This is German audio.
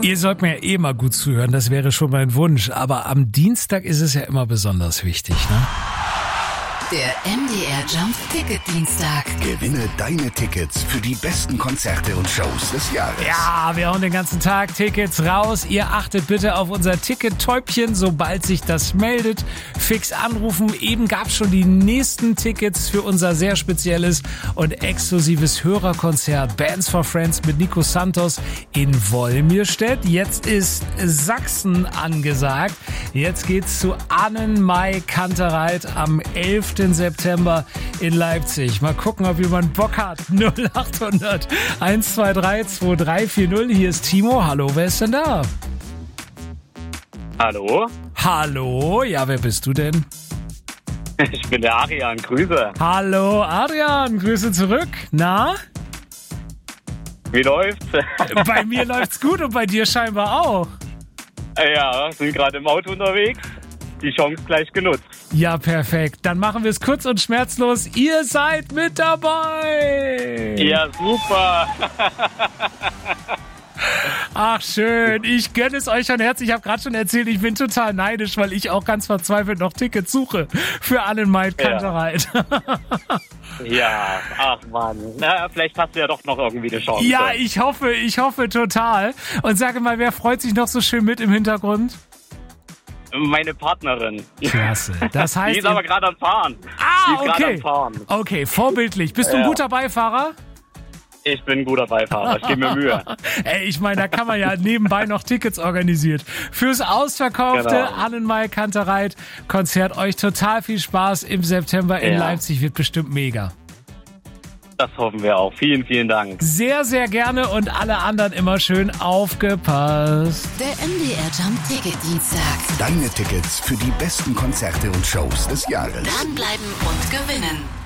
Ihr sollt mir ja eh mal gut zuhören, das wäre schon mein Wunsch. Aber am Dienstag ist es ja immer besonders wichtig, ne? Der MDR Jump Ticket Dienstag. Gewinne deine Tickets für die besten Konzerte und Shows des Jahres. Ja, wir hauen den ganzen Tag Tickets raus. Ihr achtet bitte auf unser Ticket-Täubchen, sobald sich das meldet. Fix anrufen. Eben gab es schon die nächsten Tickets für unser sehr spezielles und exklusives Hörerkonzert Bands for Friends mit Nico Santos in Wolmirstedt. Jetzt ist Sachsen angesagt. Jetzt geht's zu Annenmai Kantereit am 11. September in Leipzig. Mal gucken, ob jemand Bock hat. 0800 123 2340. Hier ist Timo. Hallo, wer ist denn da? Hallo? Hallo? Ja, wer bist du denn? Ich bin der Adrian, Grüße. Hallo, Adrian. Grüße zurück. Na? Wie läuft's? Bei mir läuft's gut und bei dir scheinbar auch. Ja, sind gerade im Auto unterwegs. Die Chance gleich genutzt. Ja, perfekt. Dann machen wir es kurz und schmerzlos. Ihr seid mit dabei. Ja, super. Ach, schön. Ich gönne es euch schon herzlich. Ich habe gerade schon erzählt, ich bin total neidisch, weil ich auch ganz verzweifelt noch Tickets suche für Annenmai Kantereit. Ja, ach Mann. Na, vielleicht hast du ja doch noch irgendwie eine Chance. Ja, ich hoffe total. Und sage mal, wer freut sich noch so schön mit im Hintergrund? Meine Partnerin. Klasse. Das heißt, die ist aber gerade am Fahren. Okay. Okay, vorbildlich. Bist du ein guter Beifahrer? Ich bin ein guter Beifahrer. Ich gebe mir Mühe. Ey, ich meine, da kann man ja nebenbei noch Tickets organisiert. Fürs ausverkaufte Annenmai Kantereit Konzert. Euch total viel Spaß im September in Leipzig. Wird bestimmt mega. Das hoffen wir auch. Vielen, vielen Dank. Sehr, sehr gerne und alle anderen immer schön aufgepasst. Der MDR Jump Ticket Dienstag. Deine Tickets für die besten Konzerte und Shows des Jahres. Dranbleiben und gewinnen.